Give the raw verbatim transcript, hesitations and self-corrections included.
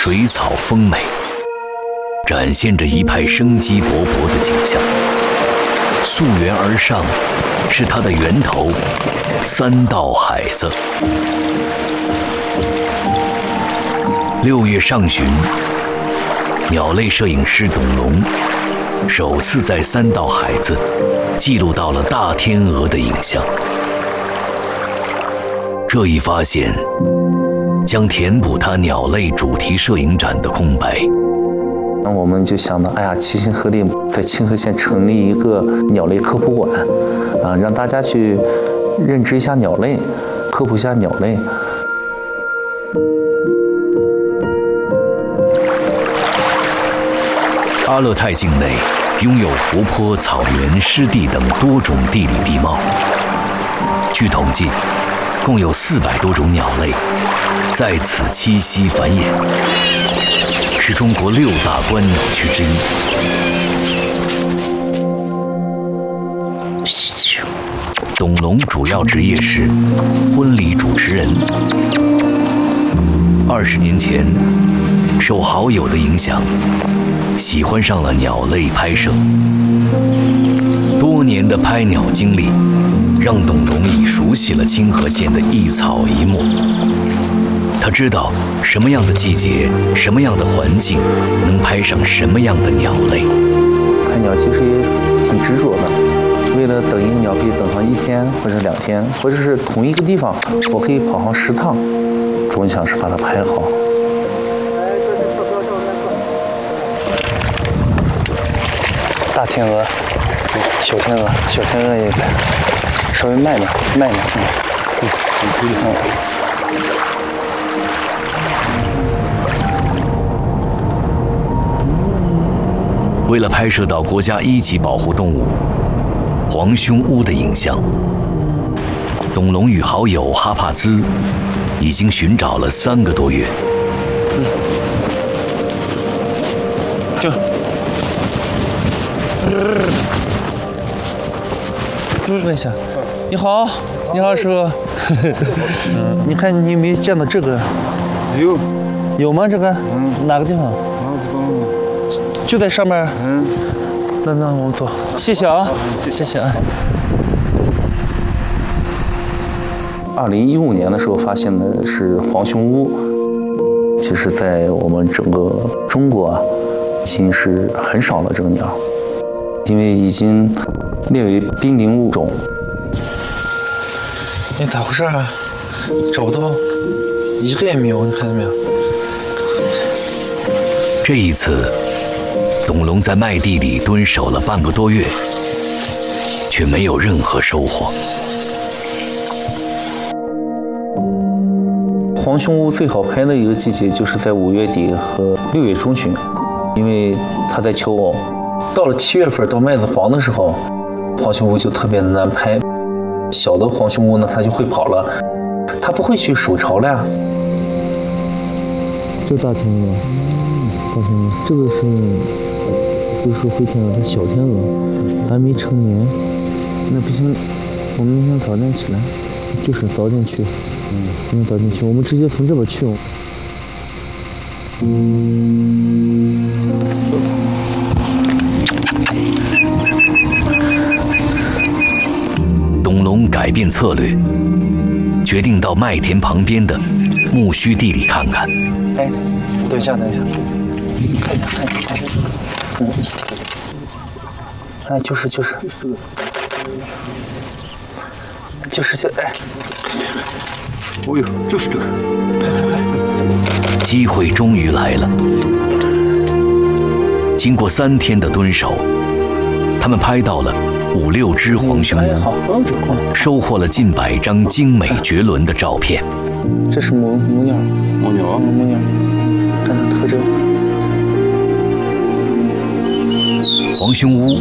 水草丰美，展现着一派生机勃勃的景象。溯源而上，是它的源头——三道海子。六月上旬，鸟类摄影师董龙首次在三道海子记录到了大天鹅的影像。这一发现将填补他鸟类主题摄影展的空白。 那我们就想到，哎呀，齐心合力在清河县成立一个鸟类科普馆，啊，让大家去认知一下鸟类，科普一下鸟类。 阿勒泰境内拥有湖泊、草原、湿地等多种地理地貌。据统计，共有四百多种鸟类在此栖息繁衍，是中国六大观鸟区之一。董龙主要职业是婚礼主持人。二十年前，受好友的影响，喜欢上了鸟类拍摄。多年的拍鸟经历，让董龙已熟悉了清河县的一草一木。他知道什么样的季节、什么样的环境能拍上什么样的鸟类。 拍鸟其实也挺执着的，为了等一个鸟可以等上一天或者两天，或者是同一个地方，我可以跑上十趟，总想是把它拍好。大天鹅，小天鹅，小天鹅也稍微慢点，慢点，嗯，嗯，嗯。 为了拍摄到国家一级保护动物黄胸乌的影像，董龙与好友哈帕兹已经寻找了三个多月。 嗯，就。问一下，你好，你好，师傅。嗯，你看你有没有见到这个？ 有。 有吗？这个？ 嗯。 哪个地方？就在上面。 嗯。 那那我们走，谢谢啊，谢谢啊。二零一五年的时候发现的是黄胸乌，其实在我们整个中国啊，已经是很少了这个鸟。因为已经列为濒临物种。哎，咋回事啊？找不到，一个也没有，你看到没有？ 这一次，董龙在麦地里蹲守了半个多月，却没有任何收获。 黄胸乌最好拍的一个季节就是在五月底和六月中旬，因为它在求偶。到了七月份到麦子黄的时候，黄胸乌就特别难拍。小的黄胸乌呢，它就会跑了，它不会去守巢了呀。这大天鹅，大天鹅，这个是这个是灰天鹅，它小天鹅，它还没成年。那不行，我们明天早点起来，就是早点去，嗯，明天早点去，我们直接从这边去。 董龙改变策略，决定到麦田旁边的苜蓿地里看看。 哎，等一下，等一下，看一下，看一下，看一下，嗯，哎，就是就是，就是这，哎， 哦呦，就是这个，拍拍拍， 机会终于来了。经过三天的蹲守，他们拍到了五六只黄胸乌，收获了近百张精美绝伦的照片。 这是母母鸟， 母鸟， 母鸟，看它特征。 黄胸乌